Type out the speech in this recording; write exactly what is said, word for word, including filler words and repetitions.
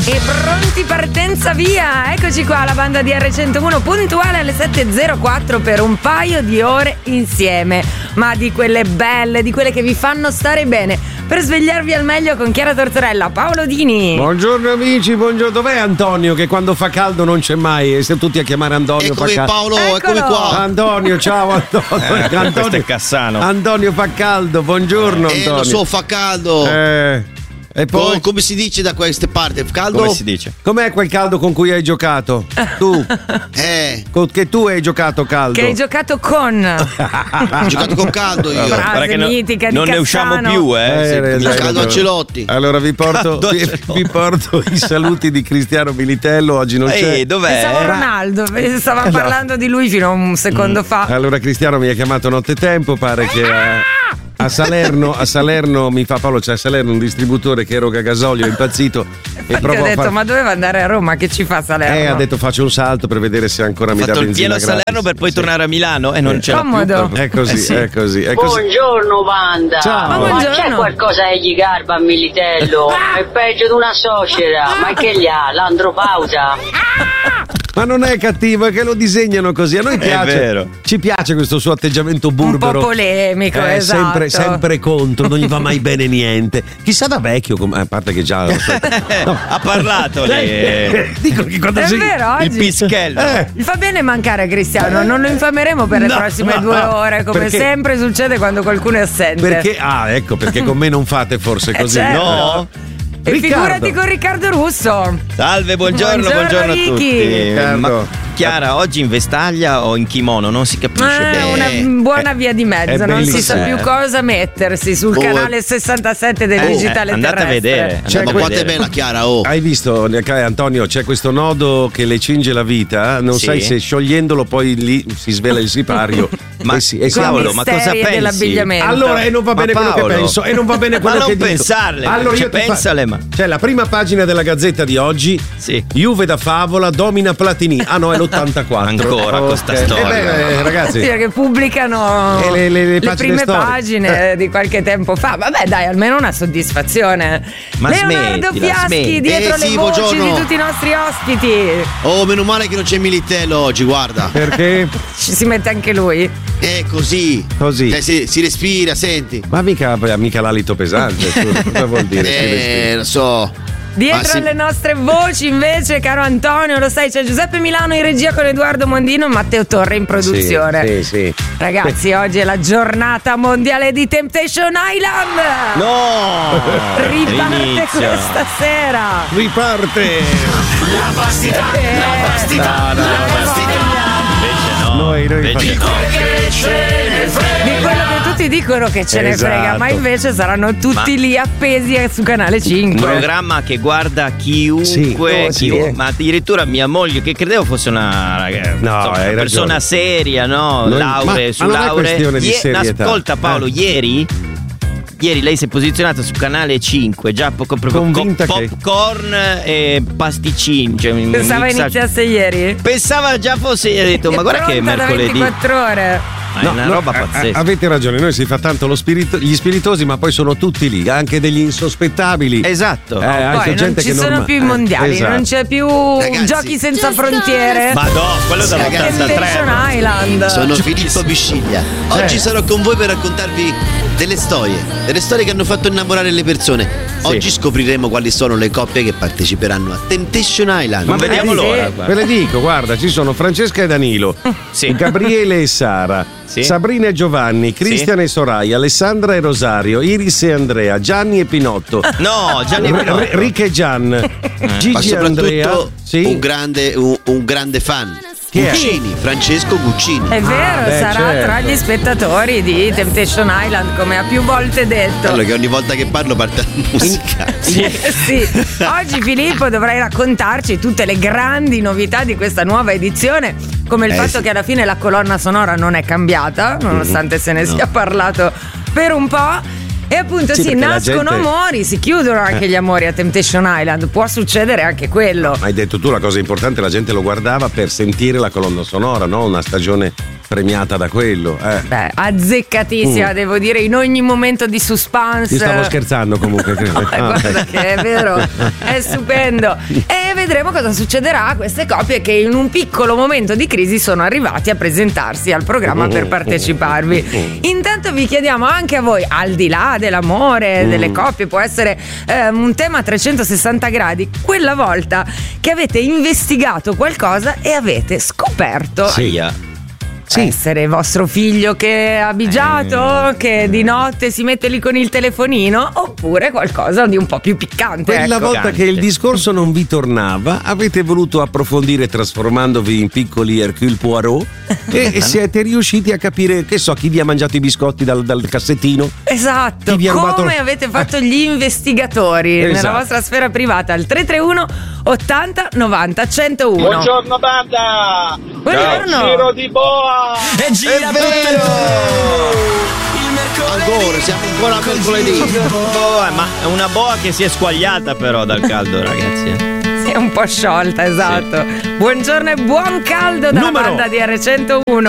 E pronti, partenza via! Eccoci qua, la banda di erre centouno puntuale alle sette e zero quattro per un paio di ore insieme. Ma di quelle belle, di quelle che vi fanno stare bene. Per svegliarvi al meglio con Chiara Tortorella, Paolo Dini. Buongiorno amici, buongiorno. Dov'è Antonio che quando fa caldo non c'è mai? E siamo tutti a chiamare Antonio. Eccomi fa Paolo, Eccolo. eccomi qua. Antonio, ciao Antonio. Eh, Antonio questo è Cassano. Antonio fa caldo, buongiorno Eh, Antonio. lo so, fa caldo. Eh, e poi Co- come si dice da queste parti? Caldo? Come si dice? com'è quel caldo con cui hai giocato? Tu? Eh, Con- che tu hai giocato caldo? Che hai giocato con. ho giocato con caldo io. Frase Guarda che no- mitica di non ne Cassano. usciamo più, eh. Eh, Sì, hai comincia- ragione. caldo a Celotti. Allora vi porto, Caldo a vi, Celotti. vi porto i saluti di Cristiano Militello. Oggi non c'è. Ehi, dov'è? Pensavo a Ronaldo, stavamo parlando di lui fino a un secondo fa. Allora Cristiano mi ha chiamato nottetempo, pare che a, a Salerno, a Salerno mi fa Paolo, c'è a Salerno un distributore che eroga gasolio, è impazzito e Infatti prova ho a detto, far- ma doveva andare a Roma, che ci fa Salerno? Eh, ha detto faccio un salto per vedere se ancora Ha mi dà fatto il benzina pieno a Salerno gratis. per poi Sì. tornare a Milano e non ce l'ha più. Comodo. proprio. È così, Eh sì. è così, è così. Buongiorno banda. Ciao. Ma Ma buongiorno. c'è qualcosa che gli garba a Militello? È peggio di una suocera. Ma che gli ha? L'andropausa? Ma non è cattivo, è che lo disegnano così. A noi piace. vero. Ci piace questo suo atteggiamento Un po' burbero. polemico, Eh, esatto. sempre, sempre contro, non gli va mai bene niente. Chissà da vecchio, com- a parte che già lo so. No. Ha parlato lei. Eh, Dico che quando È si. vero, Il oggi pischello. Eh. gli fa bene mancare Cristiano, non lo infameremo per le No, prossime no, due no. ore, come Perché? sempre succede quando qualcuno è assente. Perché? Ah, ecco, perché con me non fate forse Eh, così. certo. No. E Riccardo. figurati con Riccardo Russo. Salve, buongiorno, Buongiorno, buongiorno, a Ricky. tutti. Riccardo. Ma Chiara, oggi in vestaglia o in kimono? Non si capisce È bene. una buona via di è mezzo, non si sa bellissimo. più cosa mettersi sul Oh, canale sessantasette del oh, digitale eh, andate a terrestre. vedere. C'è andate Ma a quanto è vedere. bella Chiara, oh. Hai visto, eh, Antonio, c'è questo nodo che le cinge la vita, non Sì. sai se sciogliendolo poi lì si svela il sipario. Ma e si, e si Con i cavolo, ma cosa misteri pensi? dell'abbigliamento. Allora, e non va Ma bene quello che Paolo. penso, e non va bene quello Ma che non dico. pensarle, allora, cioè, io ti fa- pensale, ma- C'è la prima pagina della Gazzetta di oggi. Sì. Juve da favola domina Platini. Ah no, è l'ottantaquattro. Ancora con sta Ok. storia. Eh beh, eh, ragazzi. Sì, che pubblicano E le- le- le pagine prime storiche. pagine Eh. di qualche tempo fa. Vabbè, dai, almeno una soddisfazione. Ma Leonardo smettila, Fiaschi smetti. dietro Eh, le sì, voci buongiorno. di tutti i nostri ospiti. Oh, meno male che non c'è Militello oggi, guarda. Perché? Ci si mette anche lui. È così. Così. Cioè, si, si respira, senti. Ma mica, mica l'alito pesante. scusa, cosa vuol dire? Si respira? Eh, lo so. Dietro Ma sì. alle nostre voci, invece, caro Antonio, lo sai, c'è Giuseppe Milano in regia con Edoardo Mondino e Matteo Torre in produzione. Sì, sì, sì. Ragazzi, oggi è la giornata mondiale di Temptation Island. No! Riparte Inizio. questa sera. Riparte. La vastità, Eh, la vastità, no, no, la no. vastità. Invece no. Noi- noi Invece- Di quel che ce ne frega. Di quello che tutti dicono che ce ne Esatto. frega, ma invece saranno tutti Ma- lì appesi su canale Un cinque. programma che guarda chiunque, Sì, oh, sì, chiunque- eh. ma addirittura mia moglie, che credevo fosse una, raga- No, insomma, hai una persona ragione. seria, no? Non- Lauree ma- su ma non è lauree. questione di Ie- serietà. Ascolta Paolo, Eh. ieri Ieri lei si è posizionata su canale cinque, già poco proprio Convinta co- che- popcorn e pasticcini. Cioè un Pensava mixaggio- iniziasse ieri. Pensava già fosse, ha detto, ma guarda che è pronta da mercoledì. ventiquattro ore. Ma è una no, roba a- a- pazzesca. avete ragione, noi si fa tanto lo spirito, gli spiritosi, ma poi sono tutti lì, anche degli insospettabili. Esatto. Eh, anche Poi non gente ci che sono norma- più i eh, mondiali, esatto. non c'è più Ragazzi. giochi senza frontiere. Ma no, quello Ragazzi, dall'ottantatré. Temptation Island. Sono Filippo Bisciglia. Oggi Eh. sarò con voi per raccontarvi delle storie, delle storie che hanno fatto innamorare le persone. Oggi scopriremo quali sono le coppie che parteciperanno a Temptation Island. Ma vediamo sì. l'ora. Ve guarda. le dico, guarda, ci sono Francesca e Danilo, Sì. Gabriele e Sara, Sì. Sabrina e Giovanni, Cristian e Soraya, Alessandra e Rosario, Iris e Andrea, Gianni e Pinotto, No, Gianni R- Pinotto. R- Rick e Gian, Ma Gigi e Andrea. soprattutto Sì? un, grande, un, un grande fan. Chi è? Guccini, Francesco Guccini. È vero, Ah, beh, sarà certo. tra gli spettatori di Temptation Island, come ha più volte detto. Allora che ogni volta che parlo parte la musica. Sì. Oggi Filippo dovrai raccontarci tutte le grandi novità di questa nuova edizione, come il Eh, fatto sì. che alla fine la colonna sonora non è cambiata, nonostante se ne sia parlato per un po'. E appunto Sì, sì, perché la nascono gente- amori, si chiudono anche gli amori a Temptation Island, può succedere anche quello. Ma hai detto tu la cosa importante, la gente lo guardava per sentire la colonna sonora, no? Una stagione premiata da quello. Eh. Beh, azzeccatissima, mm. devo dire, in ogni momento di suspense. Io stavo scherzando comunque. No, guarda che è vero, è stupendo. E vedremo cosa succederà a queste coppie che in un piccolo momento di crisi sono arrivati a presentarsi al programma per parteciparvi. Intanto vi chiediamo anche a voi, al di là dell'amore, delle coppie, può essere eh, un tema a trecentosessanta gradi, quella volta che avete investigato qualcosa e avete scoperto Sì. Sì. essere vostro figlio che è abigiato, eh. che di notte si mette lì con il telefonino, oppure qualcosa di un po' più piccante. Quella ecco. volta che il discorso non vi tornava, avete voluto approfondire trasformandovi in piccoli Hercule Poirot e siete riusciti a capire, che so, chi vi ha mangiato i biscotti dal, dal cassettino. Esatto, Chi vi ha come rubato... avete fatto gli investigatori Esatto. nella vostra sfera privata al tre tre uno ottanta novanta centouno. Buongiorno banda! Buongiorno. Giro di boa! E gira È vero! il mercoledì. Ancora, siamo ancora a mercoledì. Boa, ma è una boa che si è squagliata però dal caldo, ragazzi. Si è un po' sciolta, esatto. Buongiorno e buon caldo dalla Numero. banda di erre centouno.